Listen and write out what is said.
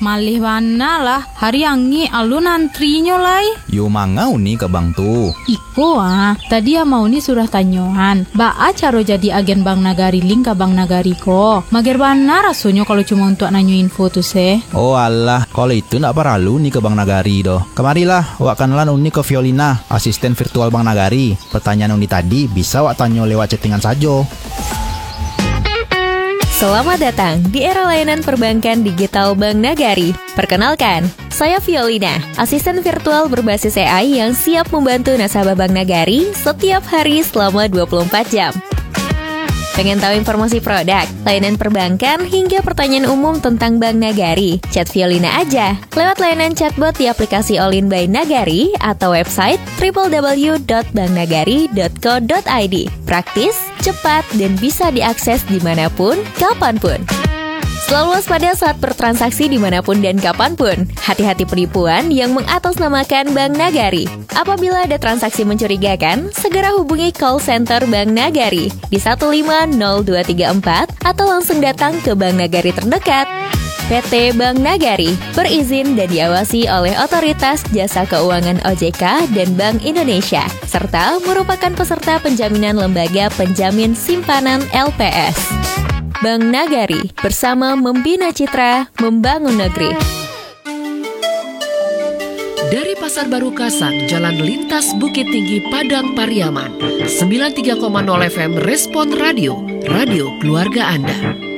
malih wana lah hari angi alun antrinya lai. Yo mangau nih ke bank tuh. Iko tadi mau ni surah tanyohan. Baa caro jadi agen Bank Nagari link ke Bank Nagari ko. Mager bana rasanya kalau cuma untuk nanyo info tuh se. Oh alah, kalau itu ndak perlu nih ke Bank Nagari doh. Kemarilah, wak kenalan uni ke Violina, asisten virtual Bank Nagari. Pertanyaan uni tadi bisa wak tanyo lewat chattingan saja. Selamat datang di era layanan perbankan digital Bank Nagari. Perkenalkan, saya Violina, asisten virtual berbasis AI yang siap membantu nasabah Bank Nagari setiap hari selama 24 jam. Pengen tahu informasi produk, layanan perbankan, hingga pertanyaan umum tentang Bank Nagari? Chat Violina aja lewat layanan chatbot di aplikasi All-in by Nagari atau website www.banknagari.co.id. Praktis, cepat, dan bisa diakses dimanapun, kapanpun. Selalu waspada saat bertransaksi dimanapun dan kapanpun. Hati-hati penipuan yang mengatasnamakan Bank Nagari. Apabila ada transaksi mencurigakan, segera hubungi call center Bank Nagari di 150234 atau langsung datang ke Bank Nagari terdekat. PT Bank Nagari berizin dan diawasi oleh Otoritas Jasa Keuangan OJK dan Bank Indonesia, serta merupakan peserta penjaminan lembaga penjamin simpanan LPS. Bank Nagari, bersama membina citra, membangun negeri. Dari Pasar Baru Kasang, Jalan Lintas Bukit Tinggi, Padang Pariaman, 93,0 FM Respon Radio, radio keluarga Anda.